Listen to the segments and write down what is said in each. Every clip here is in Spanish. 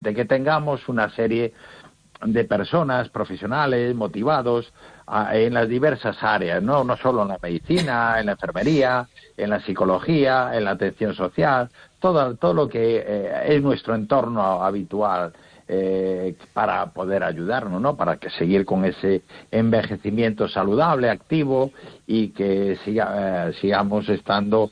de que tengamos una serie de personas profesionales motivados en las diversas áreas, no solo en la medicina, en la enfermería, en la psicología, en la atención social, todo lo que es nuestro entorno habitual, para poder ayudarnos, ¿no? Para que seguir con ese envejecimiento saludable, activo, y que sigamos estando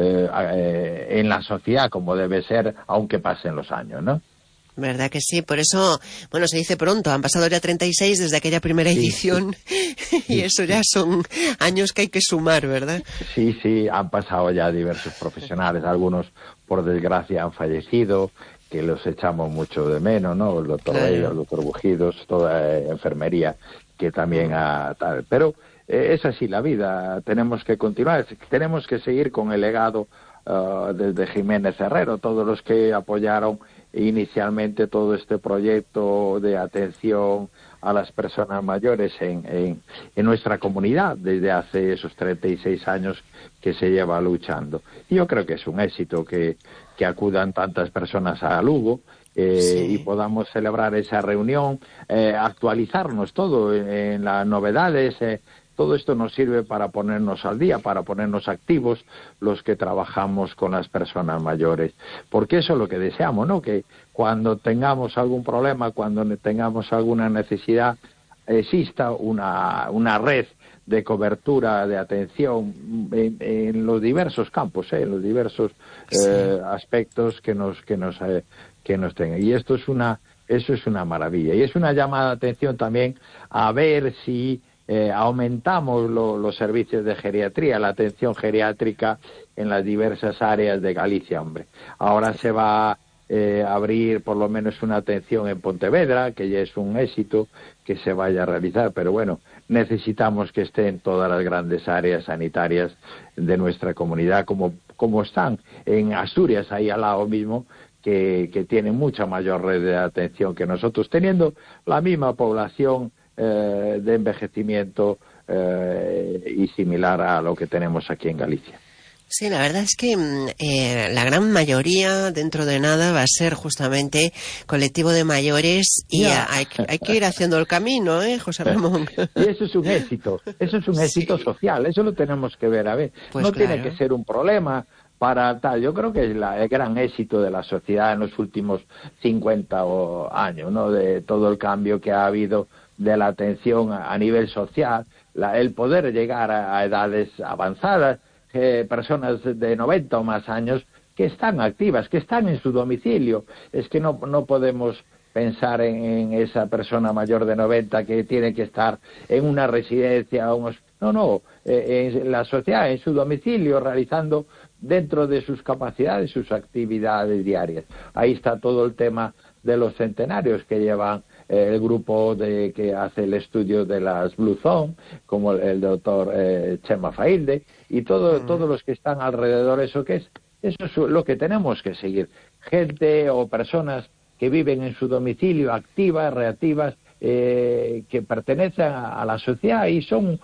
en la sociedad como debe ser, aunque pasen los años, ¿no? ¿Verdad que sí? Por eso, bueno, se dice pronto, han pasado ya 36 desde aquella primera edición, y eso ya son años que hay que sumar, ¿verdad? Sí, han pasado ya diversos profesionales, algunos por desgracia han fallecido, que los echamos mucho de menos, ¿no? El doctor Vega, el doctor Bujidos, toda enfermería que también tal. Pero es así la vida, tenemos que continuar, tenemos que seguir con el legado desde Jiménez Herrero, todos los que apoyaron inicialmente todo este proyecto de atención a las personas mayores en nuestra comunidad desde hace esos 36 años que se lleva luchando. Y yo creo que es un éxito que acudan tantas personas a Lugo y podamos celebrar esa reunión, actualizarnos todo en las novedades. Todo esto nos sirve para ponernos al día, para ponernos activos los que trabajamos con las personas mayores. Porque eso es lo que deseamos, ¿no? Que cuando tengamos algún problema, cuando tengamos alguna necesidad, exista una red de cobertura, de atención en los diversos campos, en los diversos aspectos que nos tengan. Y eso es una maravilla. Y es una llamada de atención también a ver si aumentamos los servicios de geriatría, la atención geriátrica en las diversas áreas de Galicia, hombre. Ahora se va a abrir por lo menos una atención en Pontevedra, que ya es un éxito que se vaya a realizar, pero bueno, necesitamos que esté en todas las grandes áreas sanitarias de nuestra comunidad, como están en Asturias, ahí al lado mismo, que tienen mucha mayor red de atención que nosotros, teniendo la misma población de envejecimiento y similar a lo que tenemos aquí en Galicia. Sí, la verdad es que la gran mayoría dentro de nada va a ser justamente colectivo de mayores y hay que ir haciendo el camino, José Ramón. Y eso es un éxito social, eso lo tenemos que ver, a ver, pues no claro. Tiene que ser un problema para tal. Yo creo que es el gran éxito de la sociedad en los últimos 50 años, ¿no? De todo el cambio que ha habido de la atención a nivel social, el poder llegar a edades avanzadas, personas de 90 o más años que están activas, que están en su domicilio. Es que no podemos pensar en esa persona mayor de 90 que tiene que estar en una residencia o en la sociedad, en su domicilio, realizando dentro de sus capacidades sus actividades diarias. Ahí está todo el tema de los centenarios que llevan el grupo que hace el estudio de las Blue Zone, como el doctor Chema Failde, y todos los que están alrededor. Eso es lo que tenemos que seguir. Gente o personas que viven en su domicilio, activas, reactivas, que pertenecen a la sociedad y son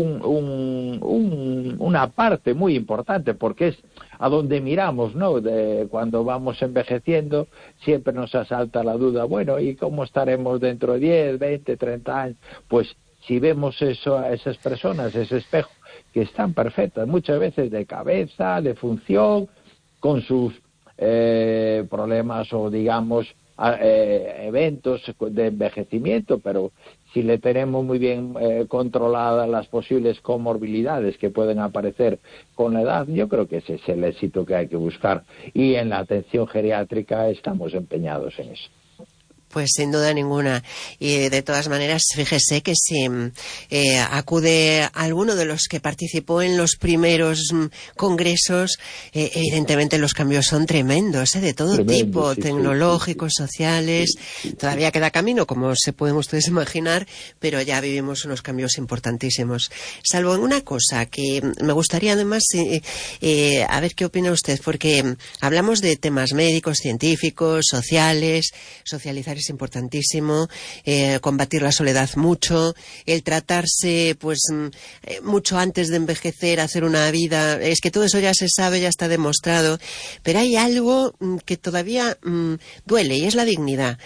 una parte muy importante, porque es a donde miramos, ¿no? Cuando vamos envejeciendo, siempre nos asalta la duda, bueno, ¿y cómo estaremos dentro de 10, 20, 30 años? Pues si vemos eso a esas personas, ese espejo, que están perfectas, muchas veces de cabeza, de función, con sus problemas o, digamos, eventos de envejecimiento, pero si le tenemos muy bien controladas las posibles comorbilidades que pueden aparecer con la edad, yo creo que ese es el éxito que hay que buscar, y en la atención geriátrica estamos empeñados en eso. Pues sin duda ninguna. Y de todas maneras, fíjese que si acude alguno de los que participó en los primeros congresos, evidentemente los cambios son tremendos, de todo tipo, sí, tecnológicos, sociales. Sí. Todavía queda camino, como se pueden ustedes imaginar, pero ya vivimos unos cambios importantísimos. Salvo en una cosa que me gustaría además, a ver qué opina usted, porque hablamos de temas médicos, científicos, sociales, socializar es importantísimo, combatir la soledad mucho, el tratarse pues mucho antes de envejecer, hacer una vida, es que todo eso ya se sabe, ya está demostrado, pero hay algo que todavía duele, y es la dignidad.